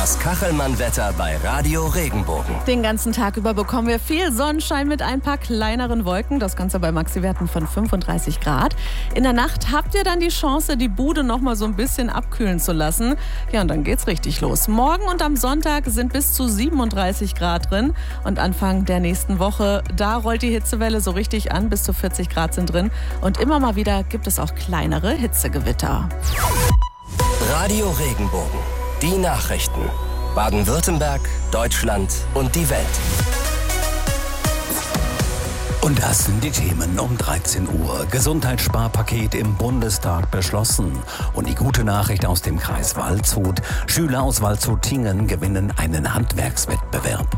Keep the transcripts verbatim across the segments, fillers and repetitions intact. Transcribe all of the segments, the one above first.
Das Kachelmann-Wetter bei Radio Regenbogen. Den ganzen Tag über bekommen wir viel Sonnenschein mit ein paar kleineren Wolken. Das Ganze bei Maxi-Werten von fünfunddreißig Grad. In der Nacht habt ihr dann die Chance, die Bude noch mal so ein bisschen abkühlen zu lassen. Ja, und dann geht's richtig los. Morgen und am Sonntag sind bis zu siebenunddreißig Grad drin. Und Anfang der nächsten Woche, da rollt die Hitzewelle so richtig an. Bis zu vierzig Grad sind drin. Und immer mal wieder gibt es auch kleinere Hitzegewitter. Radio Regenbogen. Die Nachrichten. Baden-Württemberg, Deutschland und die Welt. Und das sind die Themen um dreizehn Uhr. Gesundheitssparpaket im Bundestag beschlossen. Und die gute Nachricht aus dem Kreis Waldshut. Schüler aus Waldshut-Tiengen gewinnen einen Handwerkswettbewerb.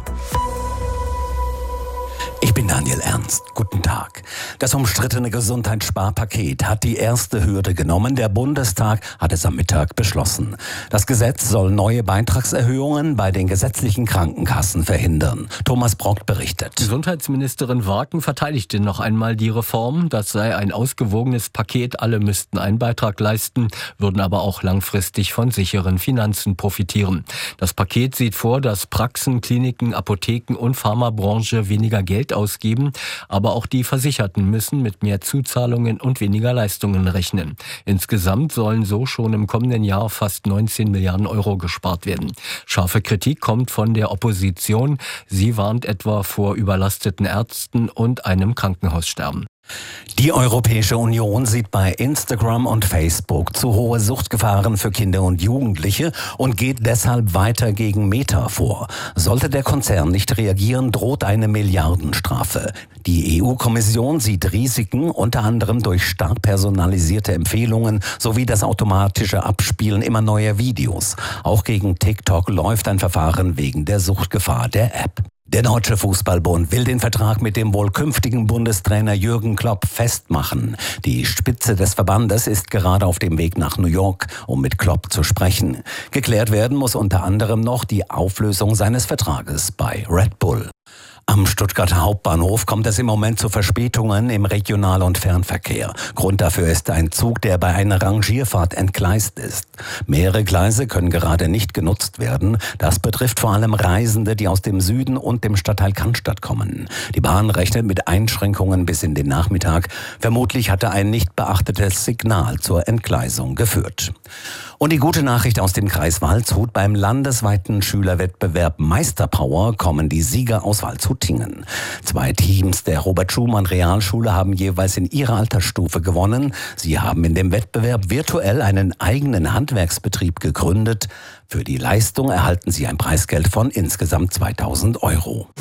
Ich bin Daniel Ernst. Guten Tag. Das umstrittene Gesundheitssparpaket hat die erste Hürde genommen. Der Bundestag hat es am Mittag beschlossen. Das Gesetz soll neue Beitragserhöhungen bei den gesetzlichen Krankenkassen verhindern. Thomas Brock berichtet. Gesundheitsministerin Warken verteidigte noch einmal die Reform. Das sei ein ausgewogenes Paket. Alle müssten einen Beitrag leisten, würden aber auch langfristig von sicheren Finanzen profitieren. Das Paket sieht vor, dass Praxen, Kliniken, Apotheken und Pharmabranche weniger Geld ausgeben, aber auch die Versicherten müssen mit mehr Zuzahlungen und weniger Leistungen rechnen. Insgesamt sollen so schon im kommenden Jahr fast neunzehn Milliarden Euro gespart werden. Scharfe Kritik kommt von der Opposition. Sie warnt etwa vor überlasteten Ärzten und einem Krankenhaussterben. Die Europäische Union sieht bei Instagram und Facebook zu hohe Suchtgefahren für Kinder und Jugendliche und geht deshalb weiter gegen Meta vor. Sollte der Konzern nicht reagieren, droht eine Milliardenstrafe. Die E U-Kommission sieht Risiken, unter anderem durch stark personalisierte Empfehlungen sowie das automatische Abspielen immer neuer Videos. Auch gegen TikTok läuft ein Verfahren wegen der Suchtgefahr der App. Der Deutsche Fußballbund will den Vertrag mit dem wohl künftigen Bundestrainer Jürgen Klopp festmachen. Die Spitze des Verbandes ist gerade auf dem Weg nach New York, um mit Klopp zu sprechen. Geklärt werden muss unter anderem noch die Auflösung seines Vertrages bei Red Bull. Am Stuttgarter Hauptbahnhof kommt es im Moment zu Verspätungen im Regional- und Fernverkehr. Grund dafür ist ein Zug, der bei einer Rangierfahrt entgleist ist. Mehrere Gleise können gerade nicht genutzt werden. Das betrifft vor allem Reisende, die aus dem Süden und dem Stadtteil Cannstatt kommen. Die Bahn rechnet mit Einschränkungen bis in den Nachmittag. Vermutlich hatte ein nicht beachtetes Signal zur Entgleisung geführt. Und die gute Nachricht aus dem Kreis Waldshut: Beim landesweiten Schülerwettbewerb Meisterpower kommen die Sieger aus Waldshut-Tiengen. Zwei Teams der Robert-Schumann-Realschule haben jeweils in ihrer Altersstufe gewonnen. Sie haben in dem Wettbewerb virtuell einen eigenen Handwerksbetrieb gegründet. Für die Leistung erhalten sie ein Preisgeld von insgesamt zweitausend Euro.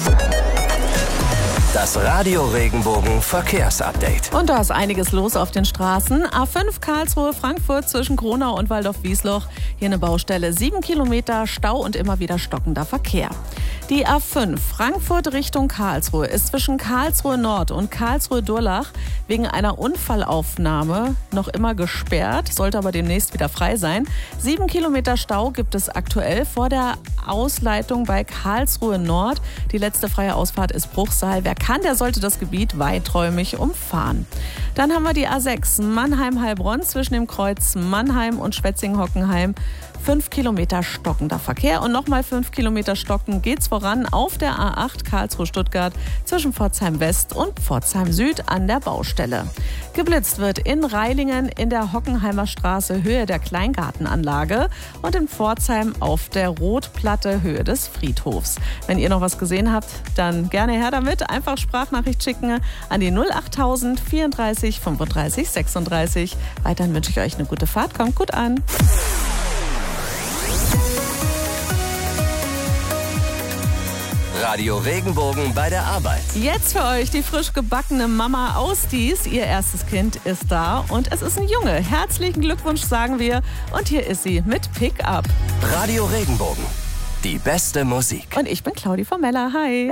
Das Radio Regenbogen Verkehrsupdate. Und da ist einiges los auf den Straßen. A fünf Karlsruhe, Frankfurt zwischen Kronau und Waldorf-Wiesloch. Hier eine Baustelle, sieben Kilometer Stau und immer wieder stockender Verkehr. Die A fünf Frankfurt Richtung Karlsruhe ist zwischen Karlsruhe Nord und Karlsruhe Durlach wegen einer Unfallaufnahme noch immer gesperrt, sollte aber demnächst wieder frei sein. Sieben Kilometer Stau gibt es aktuell vor der Ausleitung bei Karlsruhe Nord. Die letzte freie Ausfahrt ist Bruchsal. Wer kann, der sollte das Gebiet weiträumig umfahren. Dann haben wir die A sechs Mannheim-Heilbronn zwischen dem Kreuz Mannheim und Schwetzingen-Hockenheim. Fünf Kilometer stockender Verkehr und nochmal fünf Kilometer stocken geht's voran auf der A acht Karlsruhe-Stuttgart zwischen Pforzheim West und Pforzheim Süd an der Baustelle. Geblitzt wird in Reilingen in der Hockenheimer Straße Höhe der Kleingartenanlage und in Pforzheim auf der Rotplatte Höhe des Friedhofs. Wenn ihr noch was gesehen habt, dann gerne her damit. Einfach Sprachnachricht schicken an die null achttausend vierunddreißig fünfunddreißig sechsunddreißig. Weiterhin wünsche ich euch eine gute Fahrt. Kommt gut an. Radio Regenbogen bei der Arbeit. Jetzt für euch die frisch gebackene Mama Ausdies. Ihr erstes Kind ist da und es ist ein Junge. Herzlichen Glückwunsch, sagen wir. Und hier ist sie mit Pick Up. Radio Regenbogen. Die beste Musik. Und ich bin Claudi Formella. Hi.